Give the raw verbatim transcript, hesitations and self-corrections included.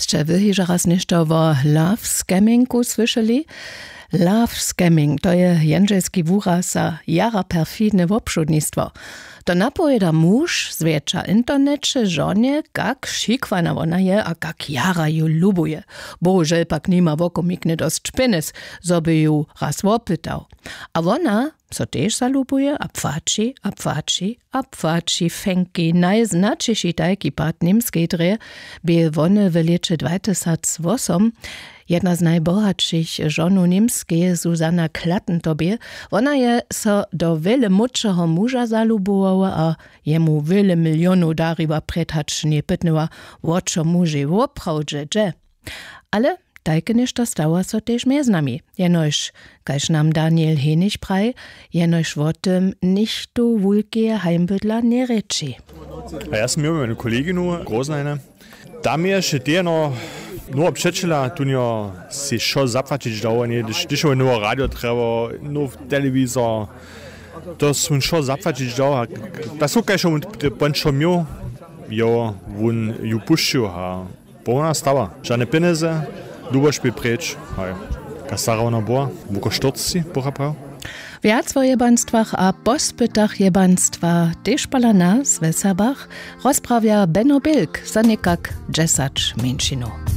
Jeszcze wy hiže raz nešto o love scammingu słyszeli? Love scamming to je jędrzejski wuraz za jara perfidne wobszudnictwo. To napojeda muž zwiecza internecie żonie, jak šikwana ona je, a jak jara ju lubuje. Bohužel pak nima woko mikne dost špines, zo by ju raz wopytał. A ona so też zalubuje, a pfači, a pfači, a pfači fęki najznaczysi tajki part nimskiej dre, by wone w liecie dwajtysiąc osiem jedna z najbohatszych żonu nimskie, Zuzanna Klattentobie, ona je so do wiele młodszego muża zalubowała, a jemu wiele milionów dariła predhać nie pytnęła, o co muži woprawdźe dże. Ale tajke ništo stała so też z nami. Jenož, kaž nam Daniel Henich praj, jenož o tym nichtu wulkie heimbydla nie reči. A ja sam imam jednu koleginu, Groznajne. Tam je še tjeno, no občečila, tu njo si šo zapłacić dało, nie, když je novo radio treba, nov televizor, to sun šo zapłacić dało, da su kaj šo bon šo mjo, jo, wun ju pušću, a po ona stava, žane peneze, duboš bi preč, haj, ka stara ona boa, buko štorci, boha prav. Wiac o jebanstwach a pospytach jebanstwa też palana z Weserbach rozprawia Benno Bilk, zanikak dżesacz Mięcino.